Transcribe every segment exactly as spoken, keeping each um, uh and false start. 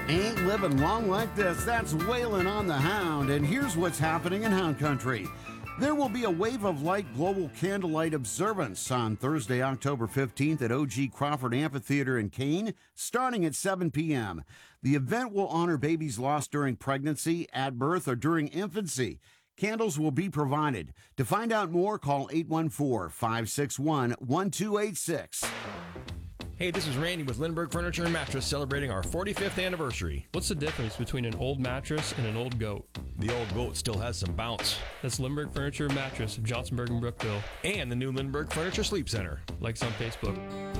Ain't living long like this. That's Waylon on the Hound. And here's what's happening in Hound Country. There will be a Wave of Light Global Candlelight Observance on Thursday, October fifteenth at O G Crawford Amphitheater in Keene, starting at seven p.m. The event will honor babies lost during pregnancy, at birth, or during infancy. Candles will be provided. To find out more, call eight one four, five six one, one two eight six. Hey, this is Randy with Lindbergh Furniture and Mattress celebrating our forty-fifth anniversary. What's the difference between an old mattress and an old goat? The old goat still has some bounce. That's Lindbergh Furniture and Mattress of Johnsonburg and Brookville. And the new Lindbergh Furniture Sleep Center. Likes on Facebook.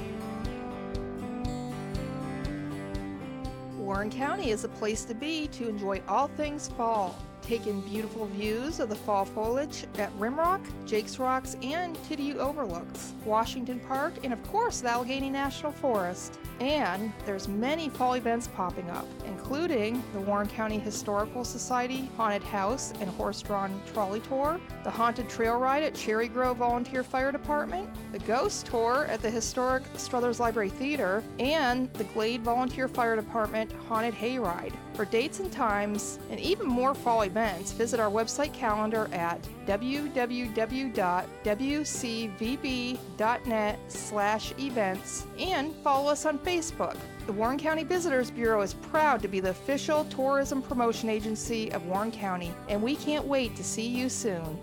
Warren County is a place to be to enjoy all things fall. Take in beautiful views of the fall foliage at Rimrock, Jake's Rocks, and Tidiu Overlooks, Washington Park, and of course the Allegheny National Forest. And there's many fall events popping up, including the Warren County Historical Society Haunted House and Horse-Drawn Trolley Tour, the Haunted Trail Ride at Cherry Grove Volunteer Fire Department, the Ghost Tour at the historic Struthers Library Theater, and the Glade Volunteer Fire Department Haunted Hayride. For dates and times, and even more fall events, visit our website calendar at w w w dot w c v b dot net slash events and follow us on Facebook. The Warren County Visitors Bureau is proud to be the official tourism promotion agency of Warren County, and we can't wait to see you soon.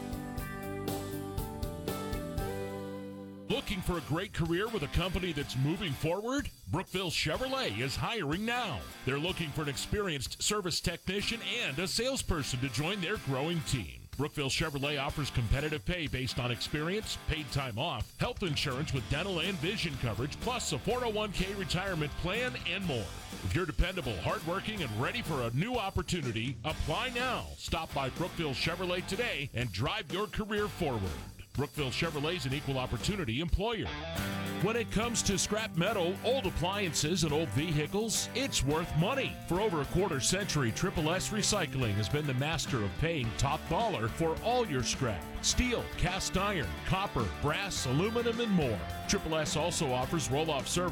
Looking for a great career with a company that's moving forward? Brookville Chevrolet is hiring now. They're looking for an experienced service technician and a salesperson to join their growing team. Brookville Chevrolet offers competitive pay based on experience, paid time off, health insurance with dental and vision coverage, plus a four oh one k retirement plan and more. If you're dependable, hardworking, and ready for a new opportunity, apply now. Stop by Brookville Chevrolet today and drive your career forward. Brookville Chevrolet is an equal opportunity employer. When it comes to scrap metal, old appliances, and old vehicles, it's worth money. For over a quarter century, Triple S Recycling has been the master of paying top dollar for all your scrap. Steel, cast iron, copper, brass, aluminum, and more. Triple S also offers roll-off service